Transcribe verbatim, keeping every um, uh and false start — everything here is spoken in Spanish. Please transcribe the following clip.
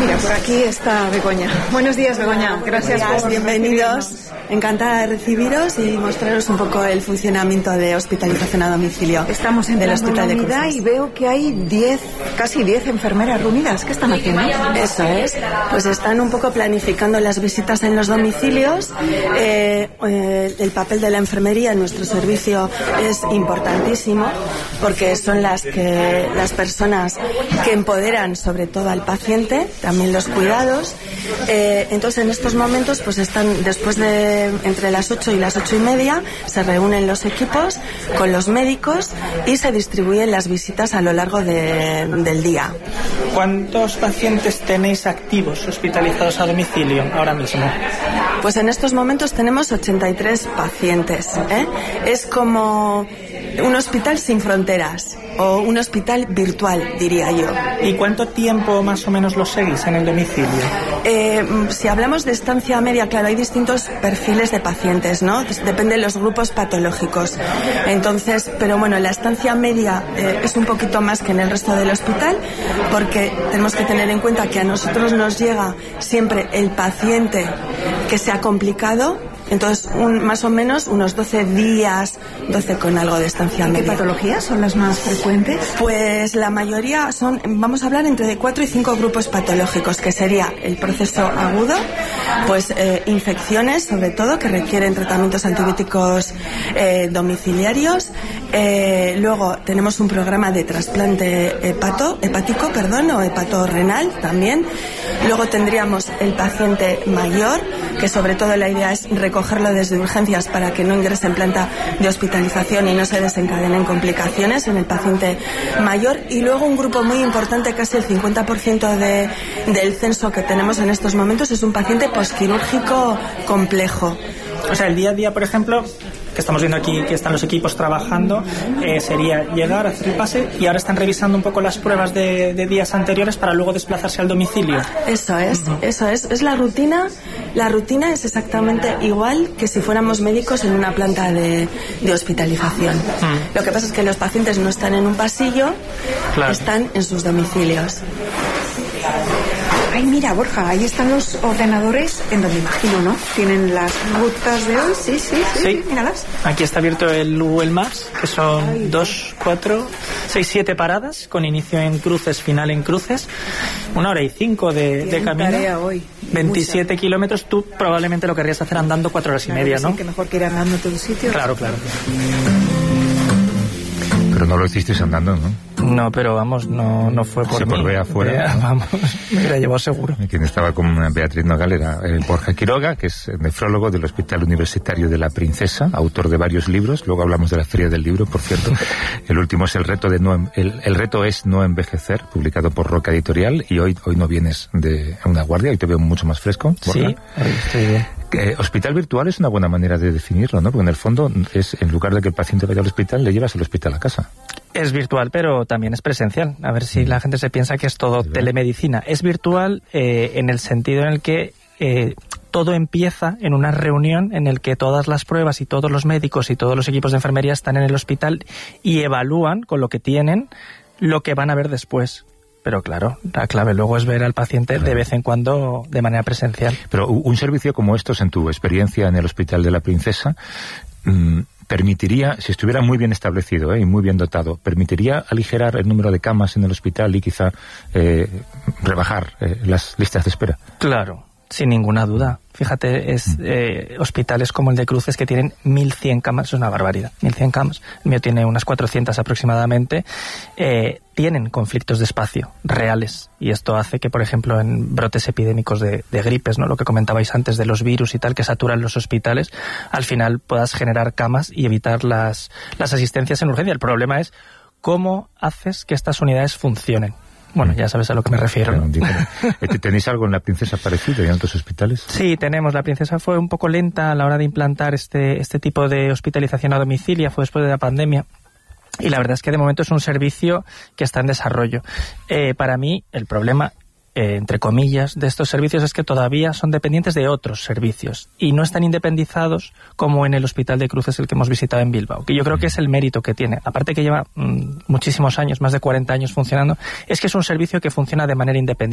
Mira, por aquí está Begoña. Buenos días, Begoña. Gracias días, por bienvenidos. Encantada de recibiros y mostraros un poco el funcionamiento de hospitalización a domicilio. Estamos en del la Hospital de unidad Cruces y veo que hay diez, casi diez enfermeras reunidas. ¿Qué están haciendo? Eso es. Pues están un poco planificando las visitas en los domicilios. Eh, eh, el papel de la enfermería en nuestro servicio es importantísimo porque son las que las personas que empoderan sobre todo al paciente, también los cuidados. Eh, entonces en estos momentos pues están después de entre las ocho y las ocho y media se reúnen los equipos con los médicos y se distribuyen las visitas a lo largo de, del día. ¿Cuántos pacientes tenéis activos hospitalizados a domicilio ahora mismo? Pues en estos momentos tenemos ochenta y tres pacientes, ¿eh? Es como un hospital sin fronteras o un hospital virtual, diría yo. ¿Y cuánto tiempo más o menos lo seguís en el domicilio? Eh, si hablamos de estancia media, claro, hay distintos perfiles de pacientes, ¿no? Depende de los grupos patológicos. Entonces, pero bueno, la estancia media eh, es un poquito más que en el resto del hospital, porque tenemos que tener en cuenta que a nosotros nos llega siempre el paciente que se ha complicado. Entonces, un, más o menos unos doce días, doce con algo de estancia media. ¿Qué patologías son las más frecuentes? Pues la mayoría son, vamos a hablar entre de cuatro y cinco grupos patológicos, que sería el proceso agudo, pues eh, infecciones, sobre todo, que requieren tratamientos antibióticos eh, domiciliarios. Eh, luego tenemos un programa de trasplante hepato, hepático, perdón, o hepatorrenal también. Luego tendríamos el paciente mayor, que sobre todo la idea es recogerlo desde urgencias para que no ingrese en planta de hospitalización y no se desencadenen complicaciones en el paciente mayor. Y luego un grupo muy importante, casi el cincuenta por ciento de, del censo que tenemos en estos momentos, es un paciente posquirúrgico complejo. O sea, el día a día, por ejemplo, que estamos viendo aquí que están los equipos trabajando, eh, sería llegar, hacer el pase y ahora están revisando un poco las pruebas de, de días anteriores para luego desplazarse al domicilio. Eso es, uh-huh. eso es. Es la rutina. La rutina es exactamente igual que si fuéramos médicos en una planta de, de hospitalización. Uh-huh. Lo que pasa es que los pacientes no están en un pasillo, claro. Están en sus domicilios. Ay, mira, Borja, ahí están los ordenadores en donde imagino, ¿no? Tienen las rutas de hoy, sí, sí, sí, sí. Míralas. Aquí está abierto el Google Maps, que son Ay. dos, cuatro, seis, siete paradas, con inicio en Cruces, final en Cruces. Una hora y cinco de, de camino. Tarea hoy. veintisiete Mucha. Kilómetros. Tú probablemente lo querrías hacer andando cuatro horas claro y media, que ¿no? Sí, que mejor que ir andando a todos sitios. Claro, claro. Pero no lo hicisteis andando, ¿no? No, pero vamos, no, no fue por sí, mí. por Bea afuera. Bea, ¿no? Vamos, me hubiera llevado seguro. Quien estaba con Beatriz Nogal era el Borja Quiroga, que es nefrólogo del Hospital Universitario de la Princesa, autor de varios libros. Luego hablamos de la Feria del Libro, por cierto. El último es el reto de no el, el reto es no envejecer, publicado por Roca Editorial. Y hoy hoy no vienes de una guardia, hoy te veo mucho más fresco, Borja. Sí, hoy estoy bien. Eh, hospital virtual es una buena manera de definirlo, ¿no? Porque en el fondo es, en lugar de que el paciente vaya al hospital, le llevas el hospital a casa. Es virtual, pero también es presencial. A ver si mm. la gente se piensa que es todo ¿sí? telemedicina. Es virtual eh, en el sentido en el que eh, todo empieza en una reunión en el que todas las pruebas y todos los médicos y todos los equipos de enfermería están en el hospital y evalúan con lo que tienen lo que van a ver después. Pero claro, la clave luego es ver al paciente claro. de vez en cuando de manera presencial. Pero un servicio como estos, en tu experiencia en el Hospital de la Princesa, mmm, permitiría, si estuviera muy bien establecido ¿eh? y muy bien dotado, permitiría aligerar el número de camas en el hospital y quizá eh, rebajar eh, las listas de espera. Claro, sin ninguna duda. Fíjate, es eh, hospitales como el de Cruces que tienen mil cien camas, es una barbaridad, mil cien camas. El mío tiene unas cuatrocientas aproximadamente. Eh, tienen conflictos de espacio reales y esto hace que, por ejemplo, en brotes epidémicos de, de gripes, ¿no? Lo que comentabais antes de los virus y tal que saturan los hospitales, al final puedas generar camas y evitar las, las asistencias en urgencia. El problema es cómo haces que estas unidades funcionen. Bueno, ya sabes a lo que me refiero, ¿no? ¿Tenéis algo en la Princesa parecido y en otros hospitales? Sí, tenemos. La Princesa fue un poco lenta a la hora de implantar este, este tipo de hospitalización a domicilio, fue después de la pandemia. Y la verdad es que de momento es un servicio que está en desarrollo. Eh, para mí, el problema, eh, entre comillas, de estos servicios es que todavía son dependientes de otros servicios y no están independizados como en el Hospital de Cruces, el que hemos visitado en Bilbao, que yo creo que es el mérito que tiene. Aparte que lleva mmm, muchísimos años, más de cuarenta años funcionando, es que es un servicio que funciona de manera independiente.